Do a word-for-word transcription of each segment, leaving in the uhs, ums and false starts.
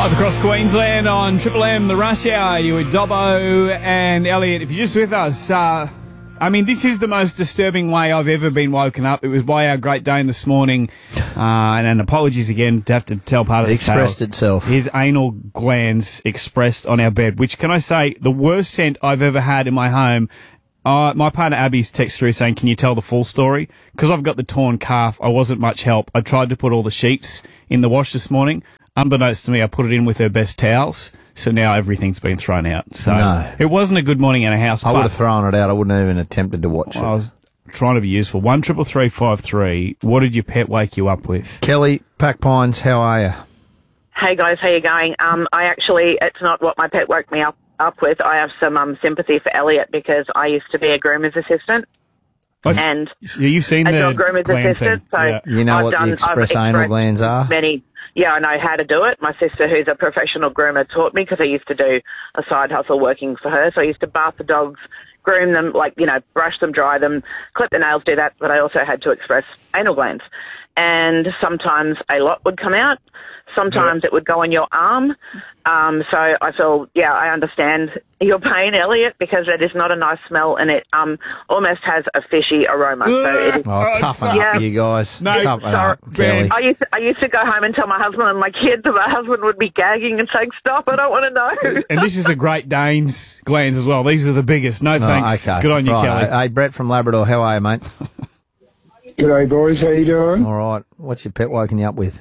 Live across Queensland on Triple M, the Rush Hour. You with Dobbo and Elliot. If you're just with us, uh, I mean, this is the most disturbing way I've ever been woken up. It was by our Great Dane this morning, uh, and, and apologies again to have to tell part of it this expressed tale. itself. His anal glands expressed on our bed, which, can I say, the worst scent I've ever had in my home. Uh, my partner Abby's text through saying, can you tell the full story? Because I've got the torn calf, I wasn't much help. I tried to put all the sheets in the wash this morning. Unbeknownst to me, I put it in with her best towels, so now everything's been thrown out. So No. it wasn't a good morning in a house. I but would have thrown it out. I wouldn't have even attempted to watch well, I it. was trying to be useful. One triple three five three. What did your pet wake you up with? Kelly, Pack Pines, how are you? Hey guys, how you going? Um, I actually, it's not what my pet woke me up, up with. I have some um, sympathy for Elliot because I used to be a groomer's assistant. Oh, and you've seen a the dog groomer's gland assistant. thing. So Yeah. You know I've what done, the express I've anal glands are? Many, yeah, I know how to do it. My sister, who's a professional groomer, taught me because I used to do a side hustle working for her. So I used to bath the dogs, groom them, like, you know, brush them, dry them, clip the nails, do that. But I also had to express anal glands. And sometimes a lot would come out. Sometimes yeah. it would go on your arm. Um, so I feel, yeah, I understand your pain, Elliot, because it is not a nice smell and it um, almost has a fishy aroma. So it is, Oh, toughen yeah. up, you guys. No, toughen sorry, up, Kelly. I used, to, I used to go home and tell my husband and my kids, and my husband would be gagging and saying, stop, I don't want to know. And this is a Great Dane's glands as well. These are the biggest. No thanks. Oh, okay. Good on you, right. Kelly. Hey, Brett from Labrador, how are you, mate? G'day, boys. How you doing? All right. What's your pet woken you up with?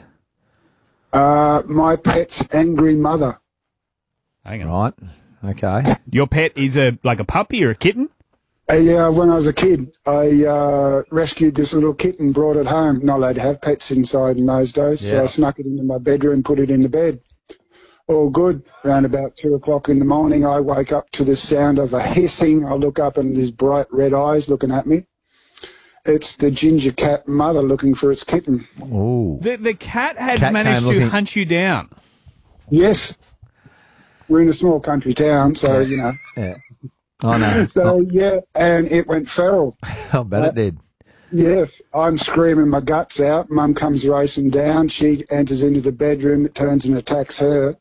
Uh, my pet's angry mother. Hang on. Right. Okay. Your pet is a like a puppy or a kitten? Uh, yeah, when I was a kid, I uh, rescued this little kitten, brought it home. Not allowed to have pets inside in those days, so Yeah. I snuck it into my bedroom, put it in the bed. All good. Around about two o'clock in the morning, I wake up to the sound of a hissing. I look up and there's bright red eyes looking at me. It's the ginger cat mother looking for its kitten. Ooh. The, the cat had Cat managed came to looking- hunt you down. Yes, we're in a small country town, so, you know. Yeah. I know. So, yeah, and it went feral. I bet it did. Yes, I'm screaming my guts out. Mum comes racing down. She enters into the bedroom. It turns and attacks her.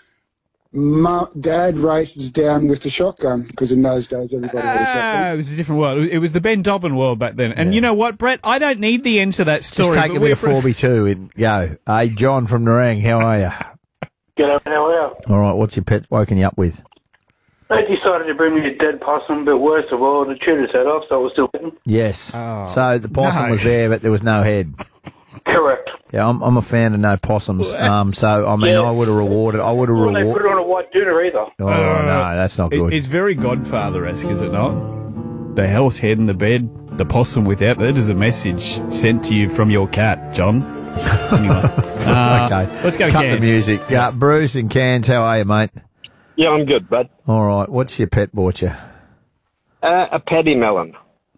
Mum, Dad races down with the shotgun because in those days everybody had a Ah, shotgun. it was a different world. It was the Ben Dobbin world back then. And Yeah. you know what, Brett? I don't need the end to that story. Just take but a bit we're of four B two and go. Hey, John from Nerang, how are you? G'day, how are you? All right, what's your pet woken you up with? They decided to bring me a dead possum, but worst of all, the chewed its head off, so it was still hitting. Yes. Oh, so the possum no. was there, but there was no head. Correct. Yeah, I'm, I'm a fan of no possums. Um, so I mean, Yeah. I would have rewarded. I would have Well, they put rewarded. it on a white tuna either. Oh no, that's not It- good. it's very Godfather-esque, is it not? The horse head in the bed, the possum without. That is a message sent to you from your cat, John. Anyway. Uh, okay, let's go to Cut Cairns. the music. Yeah, Bruce in Cairns, how are you, mate? Yeah, I'm good, bud. All right, what's your pet bought you? Uh, a paddy melon.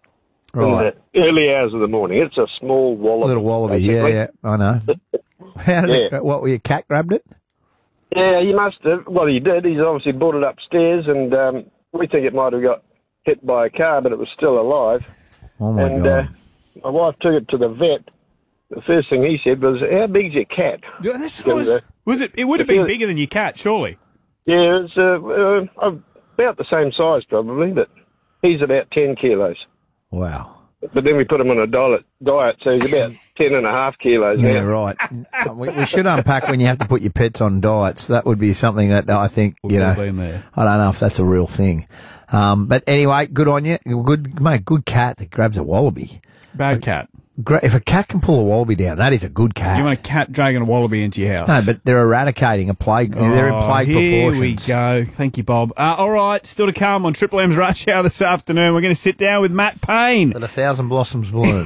Right, In the early hours of the morning. It's a small wallaby. little wallaby. Yeah, basically. yeah, I know. How did Yeah. it? What? Your cat grabbed it? Yeah, he must have. Well, he did. He's obviously brought it upstairs, and um, we think it might have got hit by a car, but it was still alive. Oh my and god! Uh, my wife took it to the vet. The first thing he said was, "How big's your cat?" Yeah, that's- It was, was, uh, was it? It would have been bigger than your cat, surely. Yeah, it's uh, uh, about the same size probably, but he's about ten kilos. Wow. But then we put him on a diet, diet so he's about ten and a half kilos Yeah, now. right. we, we should unpack when you have to put your pets on diets. That would be something that I think, you We've all know, been there. I don't know if that's a real thing. Um, but anyway, good on you. Good, mate, good cat that grabs a wallaby. Bad cat. Great. If a cat can pull a wallaby down, that is a good cat. You want a cat dragging a wallaby into your house? No, but they're eradicating a plague. they're in Oh, plague here proportions. we go. Thank you, Bob. Uh, all right, still to come on Triple M's Rush Hour this afternoon. We're going to sit down with Matt Payne. Let a thousand blossoms bloom.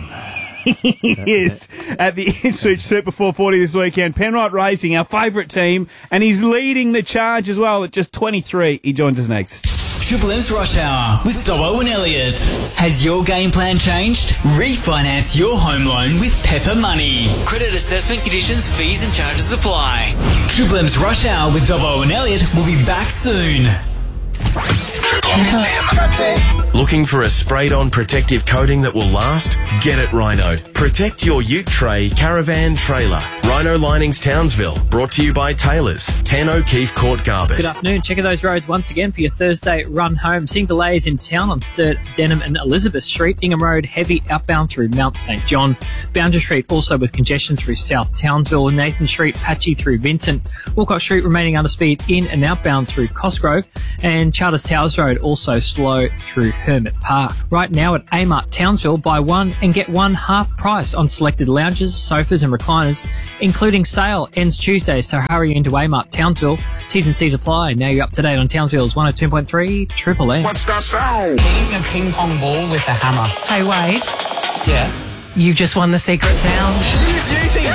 He is at the Ipswich Super four forty this weekend. Penrite Racing, our favourite team, and he's leading the charge as well at just twenty-three. He joins us next. Triple M's Rush Hour with Dobbo and Elliot. Has your game plan changed? Refinance your home loan with Pepper Money. Credit assessment conditions, fees and charges apply. Triple M's Rush Hour with Dobbo and Elliot will be back soon. Looking for a sprayed-on protective coating that will last? Get it Rhino. Protect your ute tray, caravan, trailer. Rhino Linings Townsville, brought to you by Taylor's, ten O'Keefe Court, Garbett. Good afternoon. Checking those roads once again for your Thursday run home. Seeing delays in town on Sturt, Denham and Elizabeth Street. Ingham Road, heavy outbound through Mount St John. Boundary Street also with congestion through South Townsville. Nathan Street, patchy through Vincent. Walcott Street remaining under speed in and outbound through Cosgrove. And Charters Towers Road also slow through Hermit Park. Right now at Amart Townsville, buy one and get one half price on selected lounges, sofas and recliners, including sale. Ends Tuesday, so hurry into Amart Townsville. T's and C's apply. Now you're up to date on Townsville's one oh two point three Triple M. What's that sound? Hitting a ping pong ball with a hammer. Hey, Wade. Yeah? You've just won the secret sound. Beauty!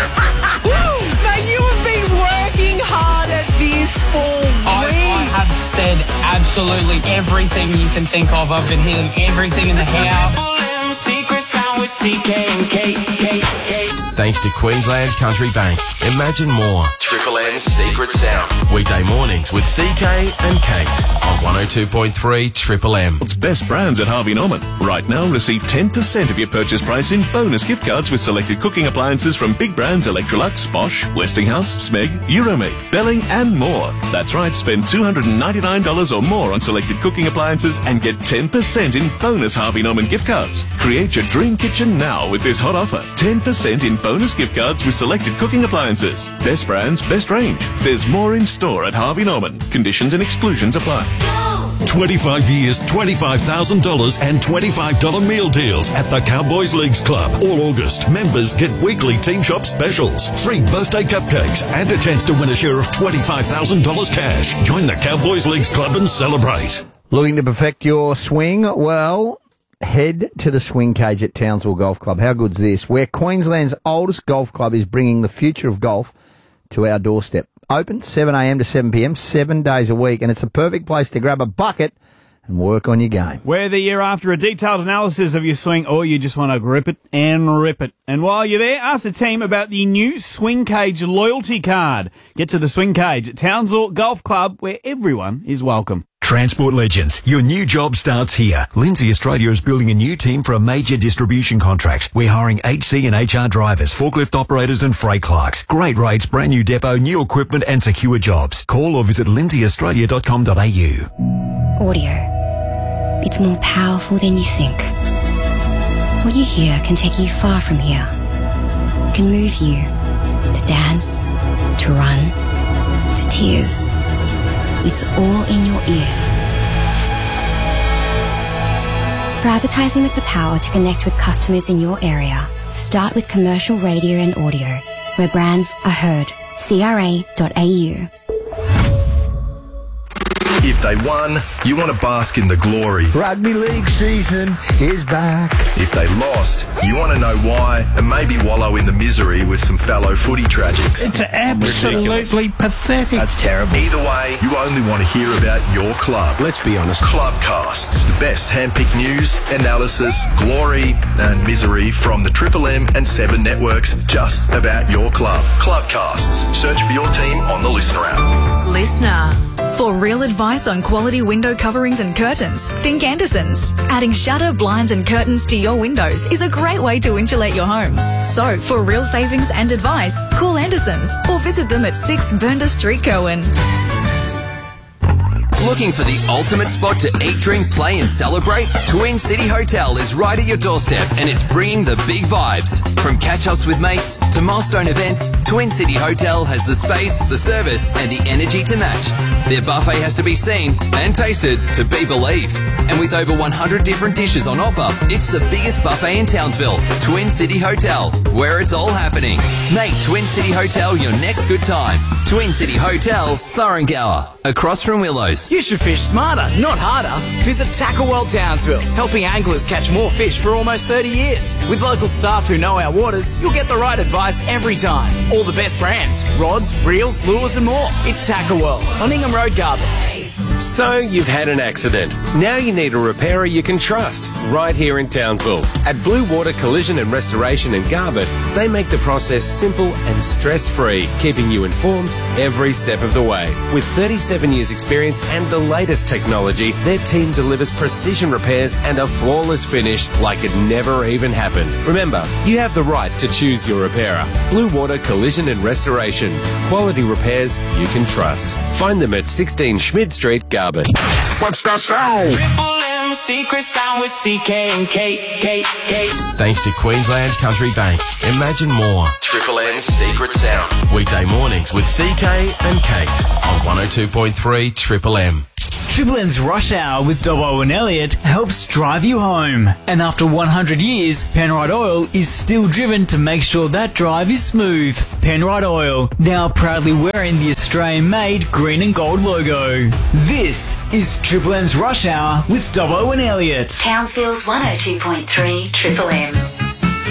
Woo! But you have been working hard at this for I, weeks. I have said absolutely everything you can think of. I've been hitting everything in the house. Secret sound with C K and K K K. Thanks to Queensland Country Bank. Imagine more. Triple M's Secret Sound. Weekday mornings with C K and Kate on one oh two point three Triple M. It's best brands at Harvey Norman. Right now, receive ten percent of your purchase price in bonus gift cards with selected cooking appliances from big brands Electrolux, Bosch, Westinghouse, Smeg, Euromake, Belling and more. That's right, spend two hundred ninety-nine dollars or more on selected cooking appliances and get ten percent in bonus Harvey Norman gift cards. Create your dream kitchen now with this hot offer. ten percent in bonus gift cards with selected cooking appliances. Best brands, best range. There's more in store at Harvey Norman. Conditions and exclusions apply. twenty-five years, twenty-five thousand dollars and twenty-five dollars meal deals at the Cowboys Leagues Club. All August, members get weekly Team Shop specials, free birthday cupcakes, and a chance to win a share of twenty-five thousand dollars cash. Join the Cowboys Leagues Club and celebrate. Looking to perfect your swing? Well, head to the swing cage at Townsville Golf Club. How good's this? Where Queensland's oldest golf club is bringing the future of golf to our doorstep. Open seven a m to seven p m, seven days a week, and it's a perfect place to grab a bucket and work on your game. Whether you're after a detailed analysis of your swing or you just want to grip it and rip it. And while you're there, ask the team about the new Swing Cage loyalty card. Get to the Swing Cage at Townsville Golf Club, where everyone is welcome. Transport Legends, your new job starts here. Lindsay Australia is building a new team for a major distribution contract. We're hiring H C and H R drivers, forklift operators and freight clerks. Great rates, brand new depot, new equipment and secure jobs. Call or visit lindsay australia dot com dot a u. Audio. It's more powerful than you think. What you hear can take you far from here. Can move you to dance, to run, to tears. It's all in your ears. For advertising with the power to connect with customers in your area, start with commercial radio and audio, where brands are heard. C R A dot A U. If they won, you want to bask in the glory. Rugby league season is back. If they lost, you want to know why and maybe wallow in the misery with some fellow footy tragics. It's absolutely pathetic. That's terrible. Either way, you only want to hear about your club. Let's be honest. Clubcasts. The best handpicked news, analysis, glory and misery from the Triple M and Seven networks just about your club. Clubcasts. Search for your team on the Listener app. Listener. For real advice on quality window coverings and curtains, think Andersons. Adding shutter, blinds and curtains to your windows is a great way to insulate your home. So, for real savings and advice, call Andersons or visit them at six Bernda Street, Cowan. Looking for the ultimate spot to eat, drink, play and celebrate? Twin City Hotel is right at your doorstep and it's bringing the big vibes. From catch-ups with mates to milestone events, Twin City Hotel has the space, the service and the energy to match. Their buffet has to be seen and tasted to be believed. And with over one hundred different dishes on offer, it's the biggest buffet in Townsville. Twin City Hotel, where it's all happening. Make Twin City Hotel your next good time. Twin City Hotel, Thurrangower, across from Willows. You should fish smarter, not harder. Visit Tackle World Townsville, helping anglers catch more fish for almost thirty years. With local staff who know our waters, you'll get the right advice every time. All the best brands, rods, reels, lures and more. It's Tackle World on Ingham Road, Garbett. So, you've had an accident. Now you need a repairer you can trust, right here in Townsville. At Blue Water Collision and Restoration in Garbett, they make the process simple and stress-free, keeping you informed every step of the way. With thirty-seven years experience and the latest technology, their team delivers precision repairs and a flawless finish like it never even happened. Remember, you have the right to choose your repairer. Blue Water Collision and Restoration. Quality repairs you can trust. Find them at sixteen Schmid Street, Garban. What's that sound? Triple M secret sound with C K and K, K, K. Thanks to Queensland Country Bank. Imagine more. Triple M's Secret Sound. Weekday mornings with C K and Kate on one oh two point three Triple M. Triple M's Rush Hour with Dobbo and Elliot helps drive you home. And after one hundred years, Penrite Oil is still driven to make sure that drive is smooth. Penrite Oil, now proudly wearing the Australian-made green and gold logo. This is Triple M's Rush Hour with Dobbo and Elliot. Townsville's one oh two point three Triple M.